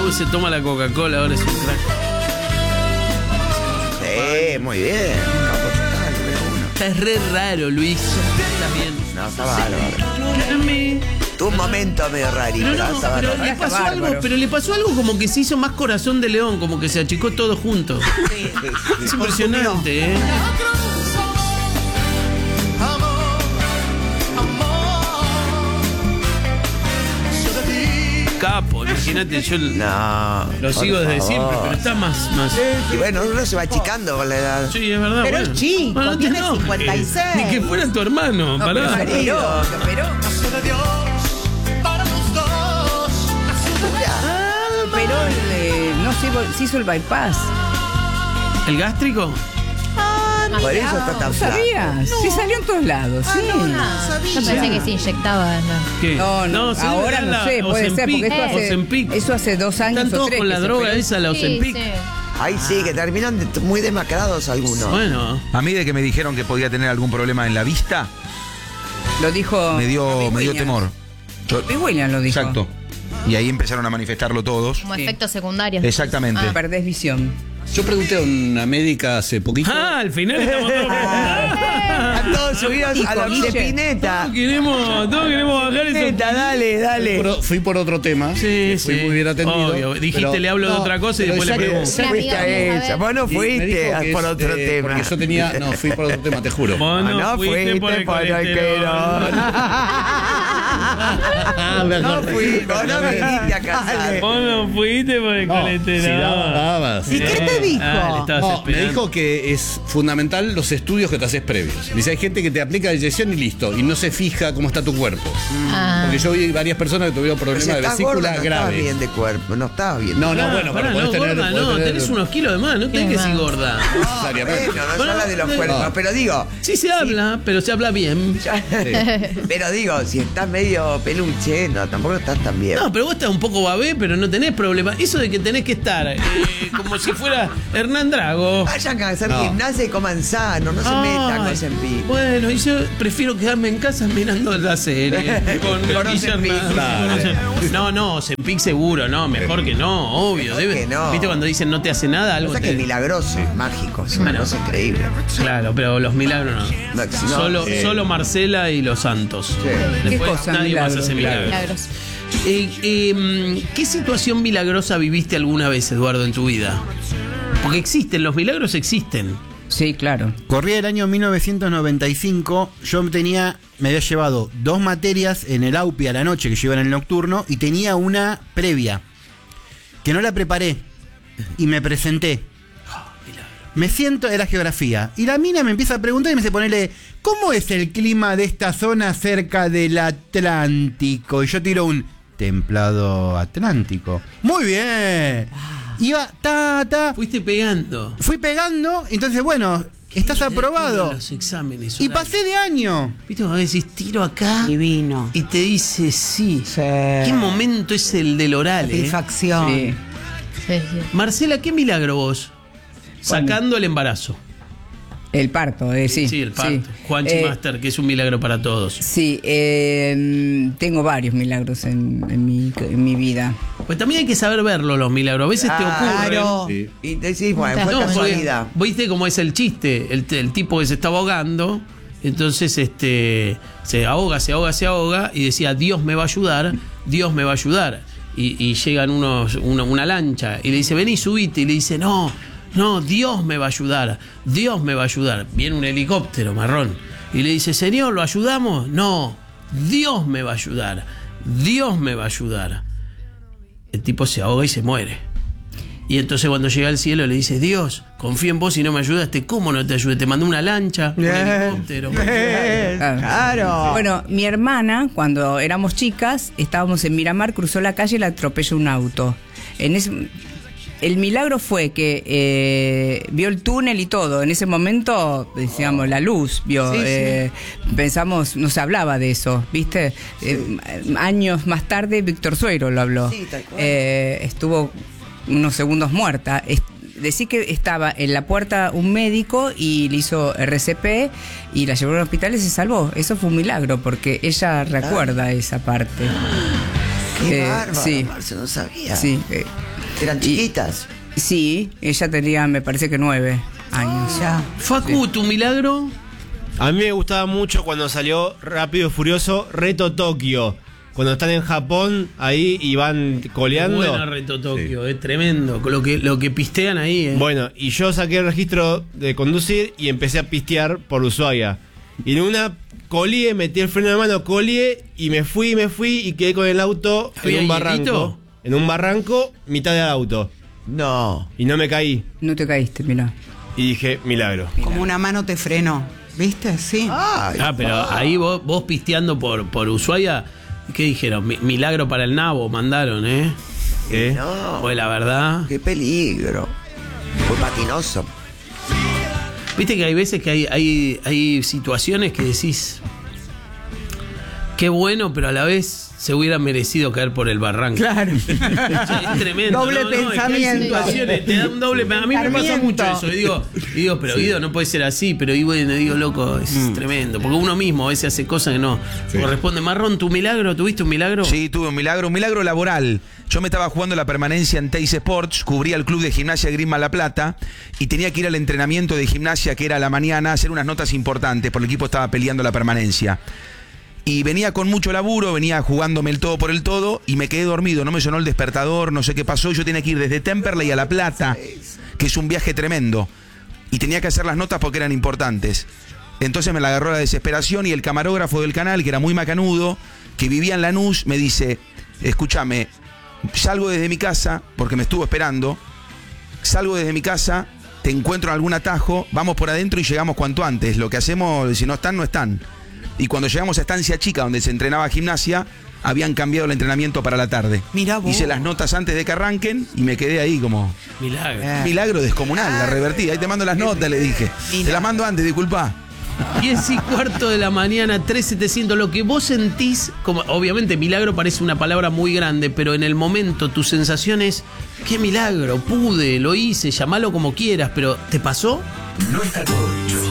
Se toma la Coca-Cola, ahora es un crack. Muy bien. Capo total, número uno. Estás re raro, Luis. Estás bien. No, está bárbaro. Tuvo un momento medio rarito, está pero bárbaro. le pasó algo, como que se hizo más corazón de león, como que se achicó todo junto. Sí, Es impresionante, ¿eh? Capo, imagínate, yo No. lo sigo por desde favor. siempre, pero está más. Y bueno, uno se va achicando con la edad. Sí, es verdad. Pero bueno. es chico, Bueno, no te tiene enojes. 56. Ni que fuera tu hermano, pará. Pero, no sé, se hizo el bypass. ¿El gástrico? Por eso está tan flaco. ¿Sabías? Sí, salió en todos lados, sí. Yo pensé que se inyectaba. ¿Qué? No, se ahora debe no dar sé, la puede ser, porque Ozempic. eso hace 2 años Están o todos 3. con la que se droga pegó. esa, la Ozempic. Ay, sí, que terminan muy demacrados algunos. Bueno. A mí de que me dijeron que podía tener algún problema en la vista, Lo dijo. me dio Williams. temor. Robbie Williams lo dijo. Exacto. Y ahí empezaron a manifestarlo todos. Como Sí. efectos secundarios. Exactamente. Perdés visión. Yo pregunté a una médica hace poquito. Ah, al final estamos todos. Están todos subidos a la Guille. Pineta. Todos queremos bajar eso. Pineta, dale. Fui por otro tema. Sí, Fui sí. muy bien atendido. Obvio. Dijiste, pero- le hablo de otra cosa y pero después le ya que- pregunto. Ya fuiste a Amiga, vamos a esa. ver. Vos no y me fuiste dijo que por es, otro tema. Porque yo tenía. No, fui por otro tema, te juro. Vos no, No fuiste por el colesterol. No fui, vos no viniste a casar. Vos no fuiste por el No, colesterol. si dabas. ¿Y qué te dijo? Le estabas No, me esperando. dijo que es fundamental los estudios que te haces previos. Dice, hay gente que te aplica la inyección y listo, y no se fija cómo está tu cuerpo. Porque yo vi varias personas que tuvieron Pero si problemas de estás vesícula gorda, no estabas graves. bien de cuerpo, no estabas bien. No, Pará, bueno, pará, pero no, podés tener. gorda, no, tenés unos kilos de más, no tenés que decir gorda. necesariamente. Bueno, no se habla de los cuerpos, No. pero digo, Sí se habla, pero se habla bien. pero digo, si estás medio peluche, no, tampoco estás tan bien. No, pero vos estás un poco babé, pero no tenés problema. Eso de que tenés que estar como si fuera Hernán Drago. Vayan a hacer No. gimnasia y coman sano, no se metan con Ozempic. Bueno, y yo prefiero quedarme en casa mirando la serie. Con Con Ozempic. Ozempic. Claro. No, Ozempic seguro, no, mejor que no, obvio. Mejor que no. ¿Viste cuando dicen no te hace nada? Algo Cosa que te... es milagroso, mágico, es una Bueno. cosa increíble. Claro, pero los milagros no. No, Solo Marcela y los Santos. Sí. Después ¿Qué cosa, nadie más milagros? hace milagros. Milagros. ¿Qué situación milagrosa viviste alguna vez, Eduardo, en tu vida? Porque existen, los milagros existen. Sí, claro. Corría el año 1995, yo me había llevado 2 materias en el AUPI a la noche que yo iba en el nocturno y tenía una previa, que no la preparé y me presenté. Me siento, era geografía, y la mina me empieza a preguntar y me dice, ponele, ¿cómo es el clima de esta zona cerca del Atlántico? Y yo tiro un templado atlántico. Muy bien. Iba, Fuiste pegando. fui pegando, entonces bueno, estás aprobado. Los exámenes. Y orales. pasé de año. ¿Viste cuando decís tiro acá? Divino. Y te dice sí. ¿Qué momento es el del oral, Satisfacción. Sí. Sí, sí. Marcela, ¿qué milagro vos? Sacando el embarazo. El parto, sí. Sí, el parto. Sí. Juanchi Master, que es un milagro para todos. Sí, tengo varios milagros en mi vida. Pues también hay que saber verlo, los milagros. A veces te ocurren. Claro. Sí. Y te decís, bueno, fue No, porque, casualidad. ¿viste cómo es el chiste? El tipo que se estaba ahogando, entonces se ahoga, y decía, Dios me va a ayudar, Dios me va a ayudar. Y llegan una lancha, y le dice, vení, subite, y le dice, no, Dios me va a ayudar, Dios me va a ayudar. Viene un helicóptero marrón, y le dice, Señor, ¿lo ayudamos? No, Dios me va a ayudar, Dios me va a ayudar. El tipo se ahoga y se muere. Y entonces cuando llega al cielo le dice, Dios, confío en vos y no me ayudaste. ¿Cómo no te ayudé? Te mandé una lancha, un helicóptero. Claro. Bueno, mi hermana, cuando éramos chicas, estábamos en Miramar, cruzó la calle y la atropelló un auto. El milagro fue que vio el túnel y todo. En ese momento, decíamos, la luz vio. Pensamos, no se hablaba de eso, ¿viste? Años más tarde, Víctor Sueiro lo habló. Sí, tal cual. Estuvo unos segundos muerta. Decí que estaba en la puerta un médico y le hizo RCP y la llevó al hospital y se salvó. Eso fue un milagro porque ella recuerda esa parte. Qué bárbaro, sí. Marce, no sabía. Sí, ¿Eran chiquitas? Sí, ella tenía, me parece que 9 años. Facu, ¿tu milagro? A mí me gustaba mucho cuando salió Rápido y Furioso Reto Tokio. Cuando están en Japón ahí y van coleando. Buena Reto Tokio, es tremendo. Con lo que pistean ahí. Bueno, y yo saqué el registro de conducir y empecé a pistear por Ushuaia. Y en una colié, metí el freno de mano, colié y me fui y quedé con el auto en un barranco. hielito? En un barranco, mitad del auto. No. Y no me caí. No te caíste, mirá. Y dije, milagro. Como una mano te frenó. ¿Viste? Sí. Ay, Pero ahí vos pisteando por Ushuaia, ¿qué dijeron? Milagro para el nabo mandaron, ¿eh? ¿Qué? no. Pues la verdad. Qué peligro. Muy patinoso. Viste que hay veces que hay situaciones que decís, qué bueno, pero a la vez se hubiera merecido caer por el barranco. Claro. Es tremendo. Doble es que hay pensamiento. situaciones, te da un doble. A mí me pasa mucho eso. Y digo, pero Guido, no puede ser así. Pero bueno, digo, loco, es tremendo. Porque uno mismo a veces hace cosas que no corresponde. Marrón, ¿tu milagro? ¿Tuviste un milagro? Sí, tuve un milagro laboral. Yo me estaba jugando la permanencia en Teis Sports, cubría el club de gimnasia Grima La Plata y tenía que ir al entrenamiento de gimnasia que era a la mañana a hacer unas notas importantes porque el equipo estaba peleando la permanencia. Y venía con mucho laburo, venía jugándome el todo por el todo y me quedé dormido, no me sonó el despertador, no sé qué pasó. Yo tenía que ir desde Temperley a La Plata, que es un viaje tremendo, y tenía que hacer las notas porque eran importantes. Entonces me la agarró la desesperación y el camarógrafo del canal, que era muy macanudo, que vivía en Lanús, me dice, escúchame, salgo desde mi casa, porque me estuvo esperando, salgo desde mi casa, te encuentro en algún atajo, vamos por adentro y llegamos cuanto antes. Lo que hacemos, si no están, no están. Y cuando llegamos a Estancia Chica, donde se entrenaba gimnasia, habían cambiado el entrenamiento para la tarde. Mirá vos. Hice las notas antes de que arranquen y me quedé ahí como... Milagro. Milagro descomunal, la revertí. Ahí te mando las notas, le dije. Te las mando antes, disculpa. 10:15 de la mañana, 3700. Lo que vos sentís, como obviamente milagro parece una palabra muy grande, pero en el momento tu sensación es, qué milagro, pude, lo hice, llamalo como quieras, pero ¿te pasó? No está todo dicho.